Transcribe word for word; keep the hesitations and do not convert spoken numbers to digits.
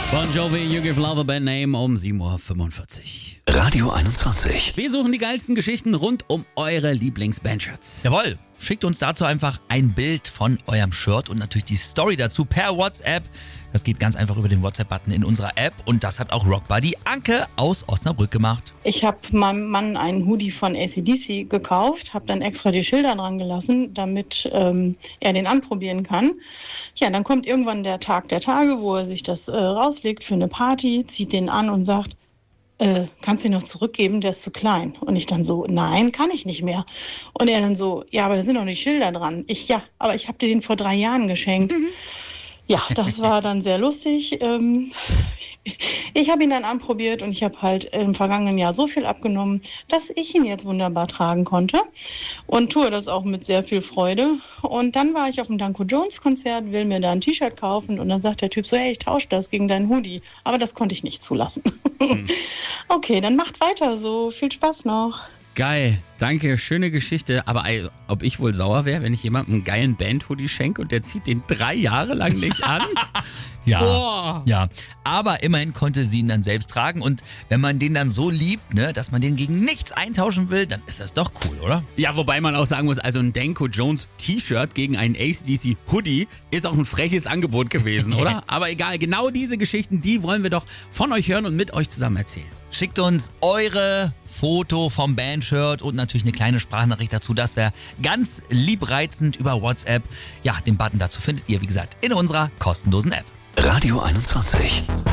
Bon Jovi, You Give Love a Bad Name um sieben Uhr fünfundvierzig. Radio einundzwanzig. Wir suchen die geilsten Geschichten rund um eure Lieblings-Bandshirts. Jawohl, schickt uns dazu einfach ein Bild von eurem Shirt und natürlich die Story dazu per WhatsApp. Das geht ganz einfach über den WhatsApp-Button in unserer App und das hat auch Rockbuddy Anke aus Osnabrück gemacht. Ich habe meinem Mann einen Hoodie von A C D C gekauft, habe dann extra die Schilder dran gelassen, damit ähm, er den anprobieren kann. Ja, dann kommt irgendwann der Tag der Tage, wo er sich das äh, rauslegt für eine Party, zieht den an und sagt, äh, kannst du ihn noch zurückgeben, der ist zu klein. Und ich dann so, nein, kann ich nicht mehr. Und er dann so, ja, aber da sind doch nicht Schilder dran. Ich, ja, aber ich habe dir den vor drei Jahren geschenkt. Mhm. Ja, das war dann sehr lustig. Ich habe ihn dann anprobiert und ich habe halt im vergangenen Jahr so viel abgenommen, dass ich ihn jetzt wunderbar tragen konnte und tue das auch mit sehr viel Freude. Und dann war ich auf dem Danko Jones Konzert, will mir da ein T-Shirt kaufen und dann sagt der Typ so, hey, ich tausche das gegen deinen Hoodie. Aber das konnte ich nicht zulassen. Hm. Okay, dann macht weiter so. Viel Spaß noch. Geil, danke, schöne Geschichte. Aber ey, ob ich wohl sauer wäre, wenn ich jemandem einen geilen Band-Hoodie schenke und der zieht den drei Jahre lang nicht an? Ja, Boah. ja, aber immerhin konnte sie ihn dann selbst tragen und wenn man den dann so liebt, ne, dass man den gegen nichts eintauschen will, dann ist das doch cool, oder? Ja, wobei man auch sagen muss, also ein Danko Jones T-Shirt gegen einen A C D C Hoodie ist auch ein freches Angebot gewesen, oder? Aber egal, genau diese Geschichten, die wollen wir doch von euch hören und mit euch zusammen erzählen. Schickt uns eure Foto vom Bandshirt und natürlich eine kleine Sprachnachricht dazu. Das wäre ganz liebreizend über WhatsApp. Ja, den Button dazu findet ihr, wie gesagt, in unserer kostenlosen App. Radio einundzwanzig.